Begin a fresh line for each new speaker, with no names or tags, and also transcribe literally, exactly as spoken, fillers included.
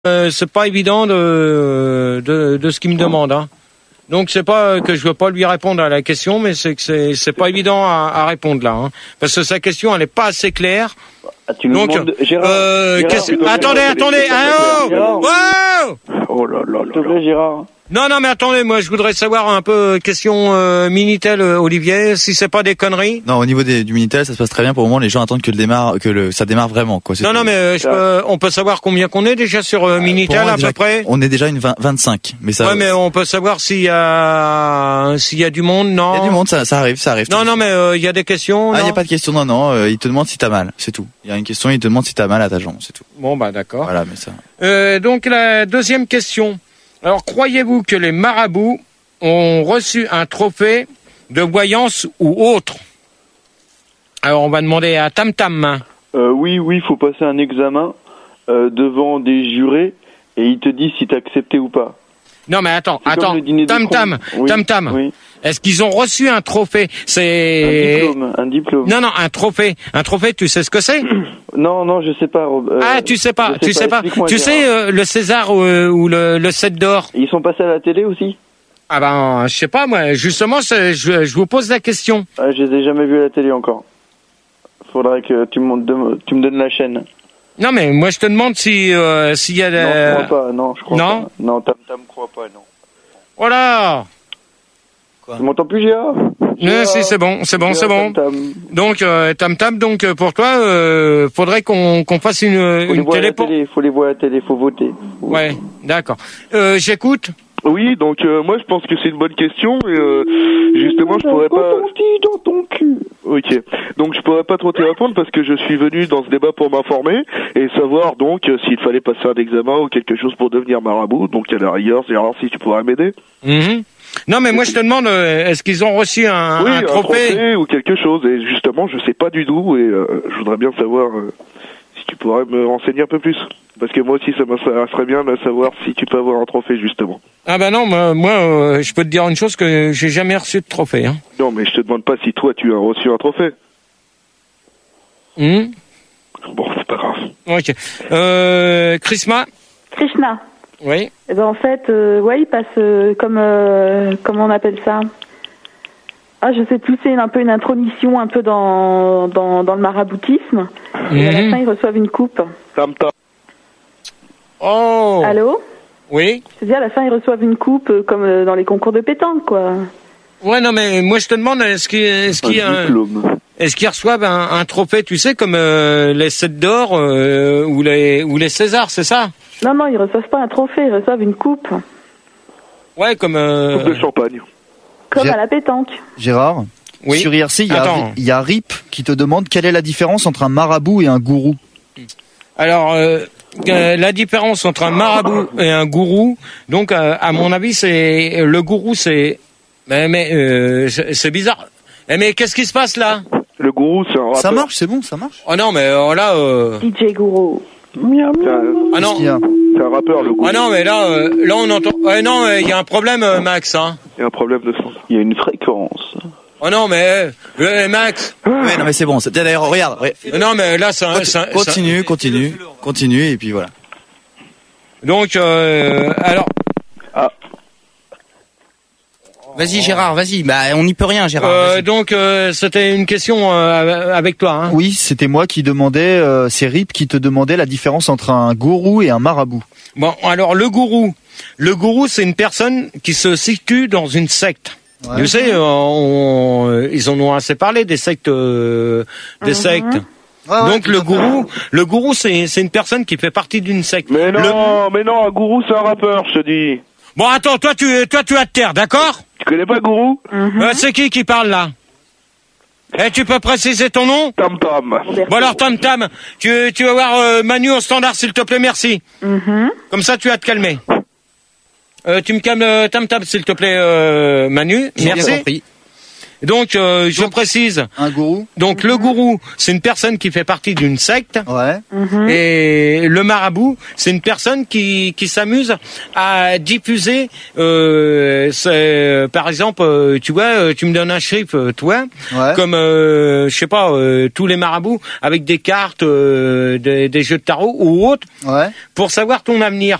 euh, c'est pas évident de, de, de ce qu'il me demande. Hein. Donc c'est pas que je veux pas lui répondre à la question, mais c'est que c'est, c'est pas évident à, à répondre là, hein, parce que sa question elle est pas assez claire.
Ah, tu nous
Donc,
demandes, Gérard,
euh,
Gérard,
qu'est-ce...
Gérard,
attendez,
Gérard,
attendez,
Gérard, Gérard.
wow
Oh là là, s'il te plaît, Gérard.
Non, non, mais attendez, moi je voudrais savoir un peu question euh, Minitel, euh, Olivier, si c'est pas des conneries.
Non, au niveau des, du Minitel, ça se passe très bien. Pour le moment, les gens attendent que le démarre, que le, ça démarre vraiment, quoi. C'est
Non, non, mais euh, je peux, on peut savoir combien qu'on est déjà sur euh, Minitel
moi,
à
déjà,
peu près.
On est déjà une vingt, vingt-cinq, mais ça.
Ouais, mais on peut savoir s'il y a s'il y a du monde, non.
Il y a du monde, ça, ça arrive, ça arrive.
Non, non, mais euh, il y a des questions.
Ah, il
non
y a pas de question, non, non. Euh, il te demande si t'as mal, c'est tout. Il y a une question, il te demande si t'as mal à ta jambe, c'est tout.
Bon, bah d'accord.
Voilà, mais ça.
Euh, donc la deuxième question. Alors, croyez-vous que les marabouts ont reçu un trophée de voyance ou autre? Alors, on va demander à Tam Tam.
Euh, oui, oui, il faut passer un examen euh, devant des jurés et ils te disent si t'as accepté ou pas.
Non, mais attends,
C'est
attends.
comme le dîner de
Tam
con.
Tam,
Oui,
Tam Tam.
oui.
Est-ce qu'ils ont reçu un trophée?
Un
C'est
diplôme, un diplôme.
non, non, un trophée. Un trophée, tu sais ce que c'est?
Non, non, je sais pas. Euh,
Ah, tu sais pas,
je
tu sais pas.
Explique-moi,
Tu
Gérard.
sais euh, le César euh, ou le, le sept d'or?
Ils sont passés à la télé aussi?
Ah ben, je sais pas moi. Justement, c'est- je, je vous pose la question.
Ah, je les ai jamais vus à la télé encore. Faudrait que tu me, dem- tu me donnes la chaîne.
Non, mais moi je te demande si euh, s'il y a des...
Non, je crois pas. Non, je crois
non
pas. Non, Tam Tam croit pas, non.
Voilà.
Tu m'entends plus, Gérard?
Non, si, c'est bon, c'est bon, c'est bon.
Tam Tam.
Donc, euh, Tam Tam, donc euh, pour toi, euh, faudrait qu'on qu'on fasse une,
Faut les
une
voir à
télé
la
pour...
télé, faut les voir à la télé, faut voter.
Ouais, d'accord. Euh, J'écoute.
Oui, donc euh, moi je pense que c'est une bonne question et euh, justement je pourrais pas.
Dans ton cul.
Ok, donc je pourrais pas trop te répondre parce que je suis venu dans ce débat pour m'informer et savoir donc euh, s'il fallait passer un examen ou quelque chose pour devenir marabout. Donc à la rigueur, c'est alors si tu pourrais m'aider.
Mhm. Non, mais moi je te demande, euh, est-ce qu'ils ont reçu un,
Oui,
un trophée,
trophée ou quelque chose et justement je sais pas du tout et euh, je voudrais bien savoir euh, si tu pourrais me renseigner un peu plus. Parce que moi aussi ça m'intéresserait bien de savoir si tu peux avoir un trophée justement.
Ah ben non, moi, moi euh, je peux te dire une chose, que j'ai jamais reçu de trophée. Hein.
Non, mais je te demande pas si toi tu as reçu un trophée.
Mhm.
Bon, c'est pas grave.
Ok. Euh, Chrisma.
Krishna.
Oui.
Eh ben en fait, euh, ouais, il passe euh, comme euh, comment on appelle ça? Ah, je sais plus, c'est un peu une intromission un peu dans dans, dans le maraboutisme. Et à la
Mhm.
fin, ils reçoivent une coupe.
Tam Tam.
Oh.
Allô?
Oui.
Je veux dire, à la fin, ils reçoivent une coupe euh, comme euh, dans les concours de pétanque, quoi.
Ouais, non, mais moi je te demande, est-ce qu'il est-ce qu'il y a
Un
un-
diplôme.
est-ce qu'ils reçoivent un, un trophée, tu sais, comme euh, les sept d'or euh, ou les ou les Césars, c'est ça?
Non, non, ils reçoivent pas un trophée, ils reçoivent une coupe.
Ouais, comme. Euh...
Coupe de champagne.
Comme
J'ai-
à la pétanque.
Gérard,
Oui.
sur I R C, il y, a,
Attends.
il y a Rip qui te demande quelle est la différence entre un marabout et un gourou.
Alors, euh, euh, la différence entre un marabout et un gourou, donc, euh, à mon avis, c'est le gourou, c'est. Mais, mais euh, c'est c'est bizarre. Eh, mais qu'est-ce qui se passe là?
Le gourou, c'est un rappeur.
Ça marche, c'est bon, ça marche.
Oh non, mais euh, là. Euh...
D J Gourou.
Miam,
C'est un,
Ah non.
Qu'est-ce qu'il y a
c'est un rappeur, le gourou.
Ah non, mais là, euh, là on entend. Ouais, non, il y a un problème, euh, Max. Hein.
Il y a un problème de son.
Il y a une fréquence.
Oh non, mais euh, Max.
Ouais, non, mais c'est bon. C'est... D'ailleurs, regarde. ouais.
Euh, Non, mais là, c'est un.
Conti-
c'est un-
Continue, continue, continue, et puis voilà.
Donc, euh, alors.
Vas-y Gérard, vas-y. Bah on n'y peut rien Gérard.
Euh,
vas-y.
donc, euh, c'était une question euh, avec toi. Hein.
Oui, c'était moi qui demandais, euh, c'est Rip qui te demandait la différence entre un gourou et un marabout.
Bon, alors le gourou. Le gourou, c'est une personne qui se situe dans une secte.
Ouais.
Tu sais, euh, on- euh, ils en ont assez parlé des sectes, euh, des sectes.
Ouais, ouais,
Donc
tout
le
à fait.
gourou, le gourou, c'est c'est une personne qui fait partie d'une secte.
Mais
Le-
non, mais non, un gourou, c'est un rappeur, je te dis.
Bon, attends, toi tu, toi tu as de terre, d'accord?
Tu connais pas gourou?
Euh, c'est qui qui parle là? Eh, tu peux préciser ton nom?
Tam Tam.
Bon alors Tam Tam, tu, tu vas voir euh, Manu au standard s'il te plaît, merci.
Mhm.
Comme ça tu vas te calmer. Euh, tu me calmes euh, Tam Tam s'il te plaît, euh, Manu,
J'ai bien
merci.
compris.
Donc, euh, je précise.
Un gourou.
Donc, le gourou, c'est une personne qui fait partie d'une secte.
Ouais.
Mhm.
Et le marabout, c'est une personne qui, qui s'amuse à diffuser, euh, c'est, par exemple, euh, tu vois, euh, tu me donnes un chiffre, euh, toi,
Ouais.
comme, euh, je sais pas, euh, tous les marabouts, avec des cartes, euh, des, des jeux de tarot ou autres,
Ouais.
pour savoir ton avenir.